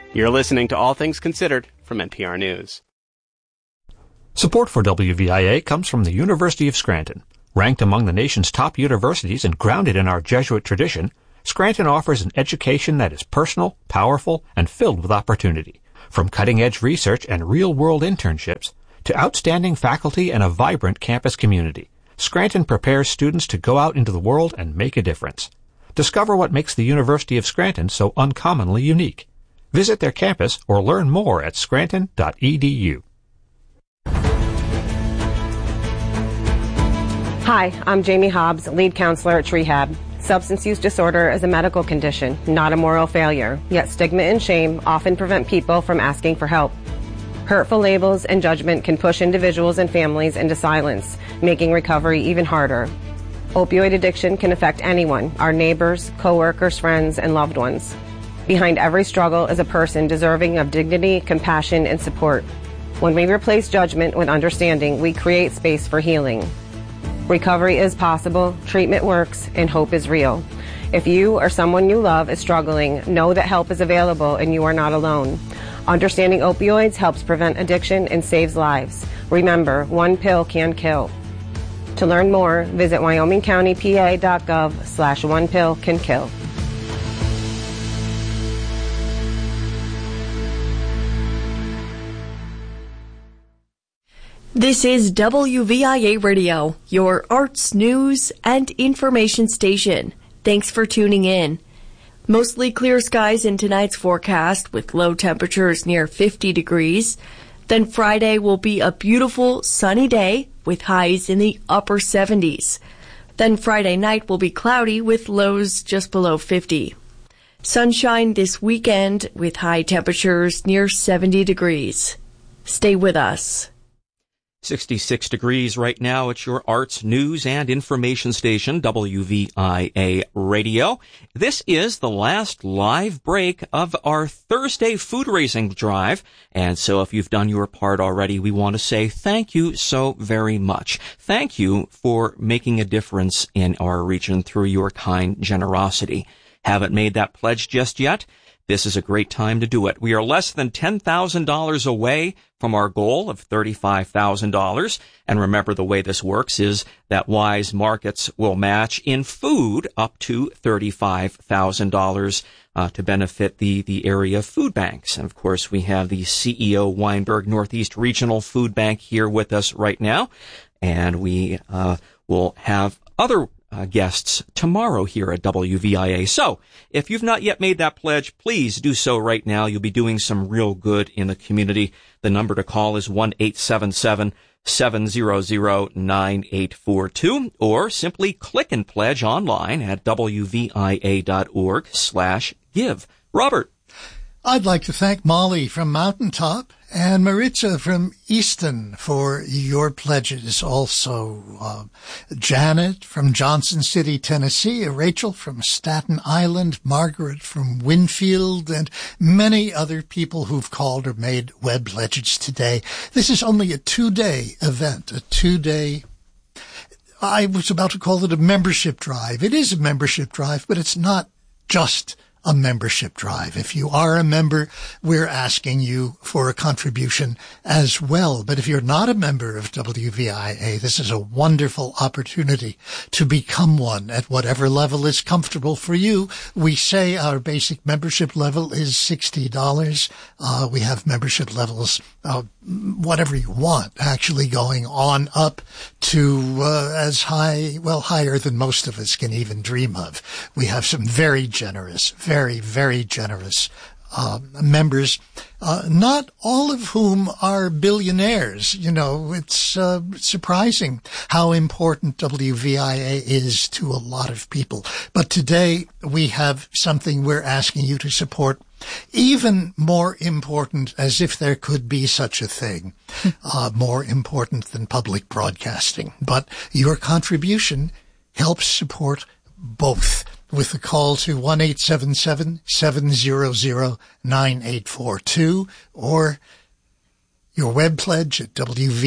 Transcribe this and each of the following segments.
You're listening to All Things Considered from NPR News. Support for WVIA comes from the University of Scranton. Ranked among the nation's top universities and grounded in our Jesuit tradition, Scranton offers an education that is personal, powerful, and filled with opportunity. From cutting-edge research and real-world internships to outstanding faculty and a vibrant campus community, Scranton prepares students to go out into the world and make a difference. Discover what makes the University of Scranton so uncommonly unique. Visit their campus or learn more at scranton.edu. Hi, I'm Jamie Hobbs, lead counselor at Rehab. Substance use disorder is a medical condition, not a moral failure, yet stigma and shame often prevent people from asking for help. Hurtful labels and judgment can push individuals and families into silence, making recovery even harder. Opioid addiction can affect anyone, our neighbors, coworkers, friends, and loved ones. Behind every struggle is a person deserving of dignity, compassion, and support. When we replace judgment with understanding, we create space for healing. Recovery is possible, treatment works, and hope is real. If you or someone you love is struggling, know that help is available and you are not alone. Understanding opioids helps prevent addiction and saves lives. Remember, one pill can kill. To learn more, visit wyomingcountypa.gov/onepillcankill. This is WVIA Radio, your arts, news, and information station. Thanks for tuning in. Mostly clear skies in tonight's forecast with low temperatures near 50 degrees. Then Friday will be a beautiful sunny day with highs in the upper 70s. Then Friday night will be cloudy with lows just below 50. Sunshine this weekend with high temperatures near 70 degrees. Stay with us. 66 degrees right now at your arts, news, and information station, WVIA Radio. This is the last live break of our Thursday food raising drive. And so if you've done your part already, we want to say thank you so very much. Thank you for making a difference in our region through your kind generosity. Haven't made that pledge just yet? This is a great time to do it. We are less than $10,000 away from our goal of $35,000. And remember, the way this works is that Wise Markets will match in food up to $35,000 to benefit the area food banks. And of course, we have the CEO Weinberg Northeast Regional Food Bank here with us right now. And we will have other guests tomorrow here at WVIA. So, if you've not yet made that pledge, please do so right now. You'll be doing some real good in the community. The number to call is 1-877-700-9842, or simply click and pledge online at wvia.org/give. Robert. I'd like to thank Molly from Mountaintop and Maritza from Easton for your pledges. Also, Janet from Johnson City, Tennessee, Rachel from Staten Island, Margaret from Winfield, and many other people who've called or made web pledges today. This is only a 2-day event, I was about to call it a membership drive. It is a membership drive, but it's not just a membership drive. If you are a member, we're asking you for a contribution as well. But if you're not a member of WVIA, this is a wonderful opportunity to become one at whatever level is comfortable for you. We say our basic membership level is $60. We have membership levels, whatever you want, actually going on up to as high, well, higher than most of us can even dream of. We have some very generous, very, very generous members, not all of whom are billionaires. You know, it's surprising how important WVIA is to a lot of people. But today we have something we're asking you to support, even more important, as if there could be such a thing, more important than public broadcasting. But your contribution helps support both, with a call to 1-877-700-9842 or your web pledge at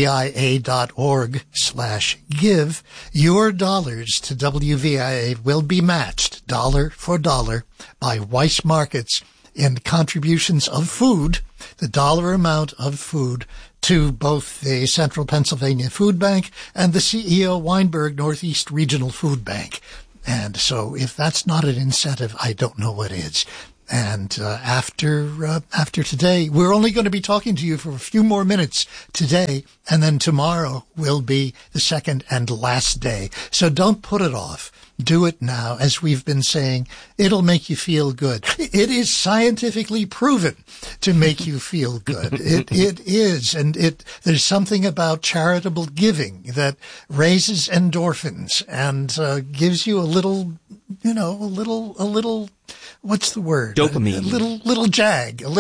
wvia.org/give. Your dollars to WVIA will be matched dollar for dollar by Weiss Markets in contributions of food, the dollar amount of food, to both the Central Pennsylvania Food Bank and the CEO Weinberg Northeast Regional Food Bank. And so if that's not an incentive, I don't know what is. And after today, we're only going to be talking to you for a few more minutes today, and then tomorrow will be the second and last day. So don't put it off. Do it now. As we've been saying, it'll make you feel good. It is scientifically proven to make you feel good. It is. And there's something about charitable giving that raises endorphins and gives you a little, what's the word? Dopamine. A little jag.